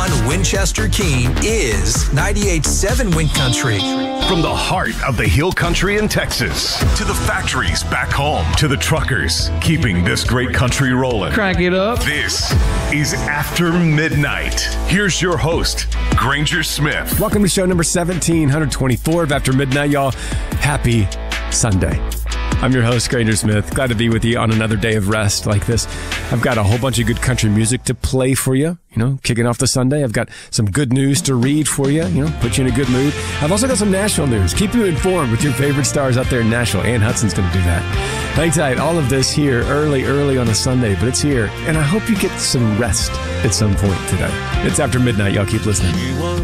101 Winchester Keene is 98.7 Wind Country. From the heart of the Hill Country in Texas to the factories back home to the truckers keeping this great country rolling. Crank it up. This is After Midnight. Here's your host, Granger Smith. Welcome to show number 1724 of After Midnight, y'all. Happy Sunday. I'm your host, Granger Smith. Glad to be with you on another day of rest like this. I've got a whole bunch of good country music to play for you, kicking off the Sunday. I've got some good news to read for you, put you in a good mood. I've also got some Nashville news. Keep you informed with your favorite stars out there in Nashville. Ann Hudson's going to do that. Hang tight. All of this here early on a Sunday, but it's here. And I hope you get some rest at some point today. It's After Midnight. Y'all keep listening.